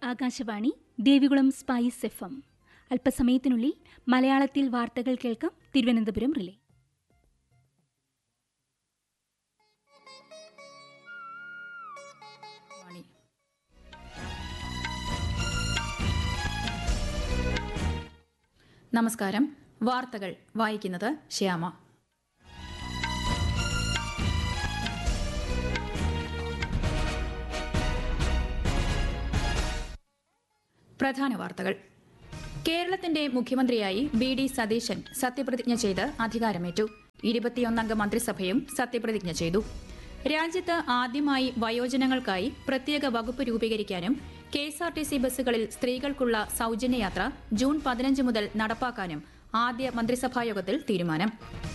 Akashvani Devikulam spice FM. അല്പസമയത്തിനുള്ളിൽ മലയാളത്തിൽ വാർത്തകൾ കേൾക്കാം. തിരുവനന്തപുരം റിലേ. നമസ്കാരം. വാർത്തകൾ വായിക്കുന്നത് ശ്യാമ. പ്രധാന വാർത്തകൾ. കേരളത്തിന്റെ മുഖ്യമന്ത്രിയായി BD സതീശൻ സത്യപ്രതിജ്ഞ ചെയ്ത് അധികാരമേറ്റു. 21 മന്ത്രിസഭയും സത്യപ്രതിജ്ഞ ചെയ്തു. രാജ്യത്ത് ആദ്യമായി വയോജനങ്ങൾക്കായി പ്രത്യേക വകുപ്പ് രൂപീകരിക്കാനും KSRTC ബസ്സുകളിൽ സ്ത്രീകൾക്കുള്ള സൌജന്യയാത്ര ജൂൺ 15 മുതൽ നടപ്പാക്കാനും ആദ്യ മന്ത്രിസഭായോഗത്തിൽ തീരുമാനം.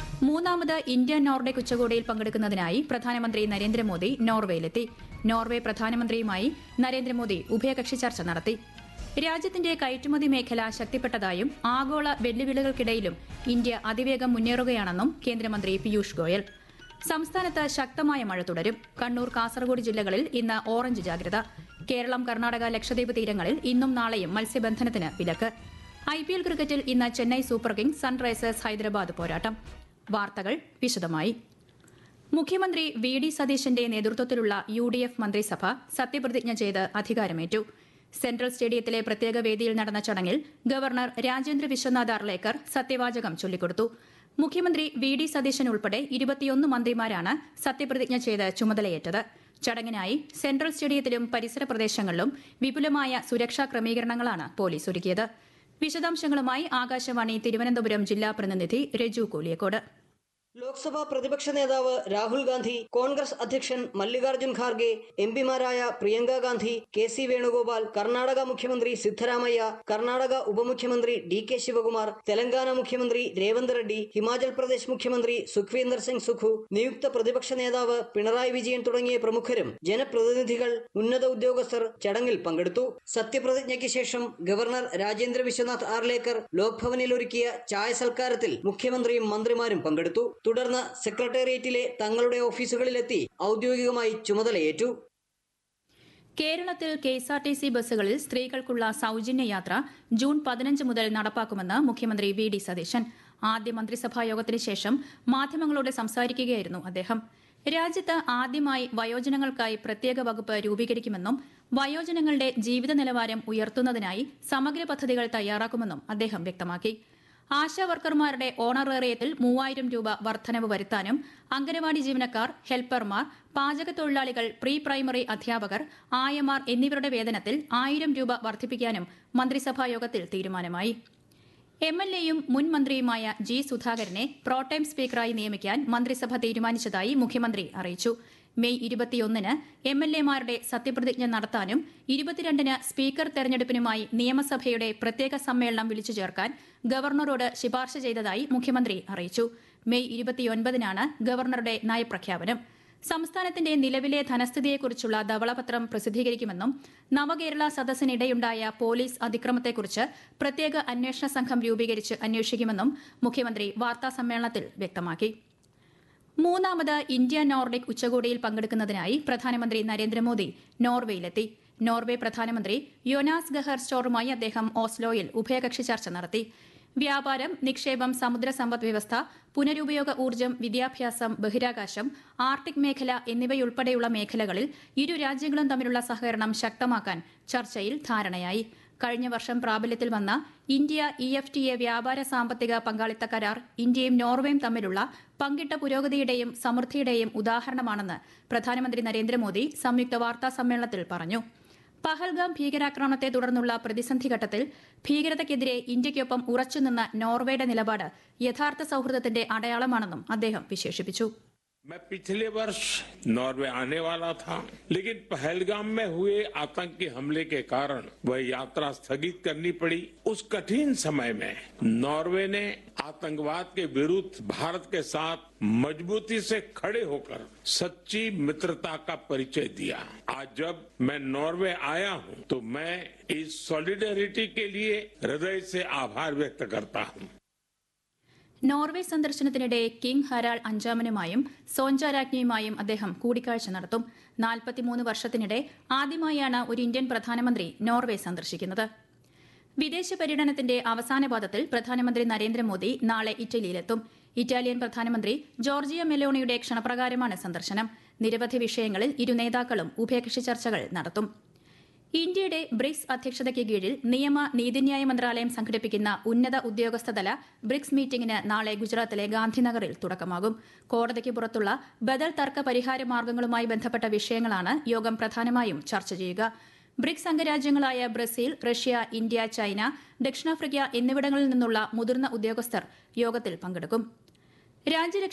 3ാമത് ഇന്ത്യ നോർഡിക് ഉച്ചകോടിയിൽ പങ്കെടുക്കുന്നതിനായി പ്രധാനമന്ത്രി നരേന്ദ്രമോദി നോർവേയിലെത്തി. നോർവേ പ്രധാനമന്ത്രിയുമായി നരേന്ദ്രമോദി ഉഭയകക്ഷി ചർച്ച നടത്തി. രാജ്യത്തിന്റെ കയറ്റുമതി മേഖല ശക്തിപ്പെട്ടതായും ആഗോള വെല്ലുവിളികൾക്കിടയിലും ഇന്ത്യ അതിവേഗം മുന്നേറുകയാണെന്നും കേന്ദ്രമന്ത്രി പീയൂഷ് ഗോയൽ. സംസ്ഥാനത്ത് ശക്തമായ മഴ തുടരും. കണ്ണൂർ, കാസർഗോഡ് ജില്ലകളിൽ ഇന്ന് ഓറഞ്ച് ജാഗ്രത. കേരളം, കർണാടക, ലക്ഷദ്വീപ് തീരങ്ങളിൽ ഇന്നും നാളെയും മത്സ്യബന്ധനത്തിന് വിലക്ക്. IPL ക്രിക്കറ്റിൽ ഇന്ന് Chennai super Kings Sunrisers Hyderabad പോരാട്ടം. വാർത്തകൾ വിശദമായി. മുഖ്യമന്ത്രി VD സതീശന്റെ നേതൃത്വത്തിലുള്ള UDF മന്ത്രിസഭ സത്യപ്രതിജ്ഞ ചെയ്ത് അധികാരമേറ്റു. സെൻട്രൽ സ്റ്റേഡിയത്തിലെ പ്രത്യേക വേദിയിൽ നടന്ന ചടങ്ങിൽ ഗവർണർ രാജേന്ദ്ര വിശ്വനാഥ് അർലേക്കർ സത്യവാചകം ചൊല്ലിക്കൊടുത്തു. മുഖ്യമന്ത്രി VD സതീശൻ ഉൾപ്പെടെ 21 മന്ത്രിമാരാണ് സത്യപ്രതിജ്ഞ ചെയ്ത് ചുമതലയേറ്റത്. ചടങ്ങിനായി സെൻട്രൽ സ്റ്റേഡിയത്തിലും പരിസര പ്രദേശങ്ങളിലും വിപുലമായ സുരക്ഷാ ക്രമീകരണങ്ങളാണ് പോലീസ് ഒരുക്കിയത്. വിശദാംശങ്ങളുമായി ആകാശവാണി തിരുവനന്തപുരം ജില്ലാ പ്രതിനിധി രജു കോലിയക്കോട്. ലോക്സഭാ പ്രതിപക്ഷ നേതാവ് രാഹുൽ ഗാന്ധി, കോൺഗ്രസ് അധ്യക്ഷൻ മല്ലികാർജ്ജുൻ ഖാർഗെ, MP-മാരായ പ്രിയങ്ക ഗാന്ധി, KC വേണുഗോപാൽ, കർണാടക മുഖ്യമന്ത്രി സിദ്ധരാമയ്യ, കർണാടക ഉപമുഖ്യമന്ത്രി DK ശിവകുമാർ, തെലങ്കാന മുഖ്യമന്ത്രി രേവന്ത് റെഡ്ഡി, ഹിമാചൽ പ്രദേശ് മുഖ്യമന്ത്രി സുഖ്വീന്ദർ സിംഗ് സുഖു, നിയുക്ത പ്രതിപക്ഷ നേതാവ് പിണറായി വിജയൻ തുടങ്ങിയ പ്രമുഖരും ജനപ്രതിനിധികൾ, ഉന്നത ഉദ്യോഗസ്ഥർ ചടങ്ങിൽ പങ്കെടുത്തു. സത്യപ്രതിജ്ഞയ്ക്ക് ശേഷം ഗവർണർ രാജേന്ദ്ര വിശ്വനാഥ് ആർലേക്കർ ലോക്ഭവനിൽ ഒരുക്കിയ ചായ സൽക്കാരത്തിൽ മുഖ്യമന്ത്രിയും മന്ത്രിമാരും പങ്കെടുത്തു. തുടർന്ന് സെക്രട്ടേറിയറ്റിലെ തങ്ങളുടെ ഓഫീസുകളിലെത്തി ഔദ്യോഗികമായി ചുമതലയേറ്റു. കേരളത്തിൽ KSRTC ബസ്സുകളിൽ സ്ത്രീകൾക്കുള്ള സൌജന്യ യാത്ര ജൂൺ 15 മുതൽ നടപ്പാക്കുമെന്ന് മുഖ്യമന്ത്രി VD സതീശൻ. ആദ്യ മന്ത്രിസഭാ യോഗത്തിന് ശേഷം മാധ്യമങ്ങളോട് സംസാരിക്കുകയായിരുന്നു അദ്ദേഹം. രാജ്യത്ത് ആദ്യമായി വയോജനങ്ങൾക്കായി പ്രത്യേക വകുപ്പ് രൂപീകരിക്കുമെന്നും വയോജനങ്ങളുടെ ജീവിത നിലവാരം ഉയർത്തുന്നതിനായി സമഗ്ര പദ്ധതികൾ തയ്യാറാക്കുമെന്നും അദ്ദേഹം വ്യക്തമാക്കി. ആശാ വർക്കർമാരുടെ ഓണറേറിയത്തിൽ 3000 രൂപ വർധനവ് വരുത്താനും അംഗനവാടി ജീവനക്കാർ, ഹെൽപ്പർമാർ, പാചകത്തൊഴിലാളികൾ, പ്രീ പ്രൈമറി അധ്യാപകർ, ആയമാർ എന്നിവരുടെ വേതനത്തിൽ 1000 രൂപ വർദ്ധിപ്പിക്കാനും മന്ത്രിസഭാ യോഗത്തിൽ തീരുമാനമായി. MLA-യും മുൻ മന്ത്രിയുമായ G. സുധാകരനെ പ്രോടൈം സ്പീക്കറായി നിയമിക്കാൻ മന്ത്രിസഭ തീരുമാനിച്ചതായി മുഖ്യമന്ത്രി അറിയിച്ചു. മെയ് 21-ന് MLA-മാരുടെ സത്യപ്രതിജ്ഞ നടത്താനും 22-ന് സ്പീക്കർ തെരഞ്ഞെടുപ്പിനുമായി നിയമസഭയുടെ പ്രത്യേക സമ്മേളനം വിളിച്ചു ചേർക്കാൻ ഗവർണറോട് ശുപാർശ ചെയ്തതായി മുഖ്യമന്ത്രി അറിയിച്ചു. മെയ് 29-നാണ് ഗവർണറുടെ നയപ്രഖ്യാപനം. സംസ്ഥാനത്തിന്റെ നിലവിലെ ധനസ്ഥിതിയെക്കുറിച്ചുള്ള ധവളപത്രം പ്രസിദ്ധീകരിക്കുമെന്നും നവകേരള സദസ്സിനിടെയുണ്ടായ പോലീസ് അതിക്രമത്തെക്കുറിച്ച് പ്രത്യേക അന്വേഷണ സംഘം രൂപീകരിച്ച് അന്വേഷിക്കുമെന്നും മുഖ്യമന്ത്രി വാർത്താസമ്മേളനത്തിൽ വ്യക്തമാക്കി. 3ാമത് ഇന്ത്യ നോർഡിക് ഉച്ചകോടിയിൽ പങ്കെടുക്കുന്നതിനായി പ്രധാനമന്ത്രി നരേന്ദ്രമോദി നോർവേയിലെത്തി. നോർവേ പ്രധാനമന്ത്രി യോനാസ് ഗഹർ സ്റ്റോറുമായി അദ്ദേഹം ഓസ്ലോയിൽ ഉഭയകക്ഷി ചർച്ച നടത്തി. വ്യാപാരം, നിക്ഷേപം, സമുദ്ര സമ്പദ് വ്യവസ്ഥ, പുനരുപയോഗ ഊർജ്ജം, വിദ്യാഭ്യാസം, ബഹിരാകാശം, ആർട്ടിക് മേഖല എന്നിവയുൾപ്പെടെയുള്ള മേഖലകളിൽ ഇരു രാജ്യങ്ങളും തമ്മിലുള്ള സഹകരണം ശക്തമാക്കാൻ ചർച്ചയിൽ ധാരണയായി. കഴിഞ്ഞ വർഷം പ്രാബല്യത്തിൽ വന്ന ഇന്ത്യ EFTA വ്യാപാര സാമ്പത്തിക പങ്കാളിത്ത കരാർ ഇന്ത്യയും നോർവേയും തമ്മിലുള്ള പങ്കിട്ട പുരോഗതിയുടെയും സമൃദ്ധിയുടെയും ഉദാഹരണമാണെന്ന് പ്രധാനമന്ത്രി നരേന്ദ്രമോദി സംയുക്ത വാർത്താ സമ്മേളനത്തിൽ പറഞ്ഞു. പഹൽഗാം ഭീകരാക്രമണത്തെ തുടർന്നുള്ള പ്രതിസന്ധി ഘട്ടത്തിൽ ഭീകരതയ്ക്കെതിരെ ഇന്ത്യയ്ക്കൊപ്പം ഉറച്ചുനിന്ന നോർവേയുടെ നിലപാട് യഥാർത്ഥ സൌഹൃദത്തിന്റെ അടയാളമാണെന്നും അദ്ദേഹം വിശേഷിപ്പിച്ചു. मैं पिछले वर्ष नॉर्वे आने वाला था, लेकिन पहलगाम में हुए आतंकी हमले के कारण वह यात्रा स्थगित करनी पड़ी। उस कठिन समय में नॉर्वे ने आतंकवाद के विरुद्ध भारत के साथ मजबूती से खड़े होकर सच्ची मित्रता का परिचय दिया। आज जब मैं नॉर्वे आया हूं तो मैं इस सॉलिडेरिटी के लिए हृदय से आभार व्यक्त करता हूं। നോർവേ സന്ദർശനത്തിനിടെ കിങ് ഹരാൾ അഞ്ചാമനുമായും സോഞ്ച രാജ്ഞിയുമായും അദ്ദേഹം കൂടിക്കാഴ്ച നടത്തും. 43 വർഷത്തിനിടെ ആദ്യമായാണ് ഒരു ഇന്ത്യൻ പ്രധാനമന്ത്രി നോർവേ സന്ദർശിക്കുന്നത്. വിദേശ പര്യടനത്തിന്റെ അവസാന പാദത്തിൽ പ്രധാനമന്ത്രി നരേന്ദ്രമോദി നാളെ ഇറ്റലിയിലെത്തും. ഇറ്റാലിയൻ പ്രധാനമന്ത്രി ജോർജിയ മെലോണിയുടെ ക്ഷണപ്രകാരമാണ് സന്ദർശനം. നിരവധി വിഷയങ്ങളിൽ ഇരു നേതാക്കളും ഉഭയകക്ഷി ചർച്ചകൾ നടത്തും. ഇന്ത്യയുടെ ബ്രിക്സ് അധ്യക്ഷതയ്ക്ക് കീഴിൽ നിയമ നീതിന്യായ മന്ത്രാലയം സംഘടിപ്പിക്കുന്ന ഉന്നത ഉദ്യോഗസ്ഥതല ബ്രിക്സ് മീറ്റിംഗിന് നാളെ ഗുജറാത്തിലെ ഗാന്ധിനഗറിൽ തുടക്കമാകും. കോടതിക്ക് പുറത്തുള്ള ബദൽ തർക്ക പരിഹാര മാർഗങ്ങളുമായി ബന്ധപ്പെട്ട വിഷയങ്ങളാണ് യോഗം പ്രധാനമായും ചർച്ച ചെയ്യുക. BRICS അംഗരാജ്യങ്ങളായ Brazil, Russia, India, China, ദക്ഷിണാഫ്രിക്ക എന്നിവിടങ്ങളിൽ നിന്നുള്ള മുതിർന്ന ഉദ്യോഗസ്ഥർ യോഗത്തിൽ പങ്കെടുക്കും.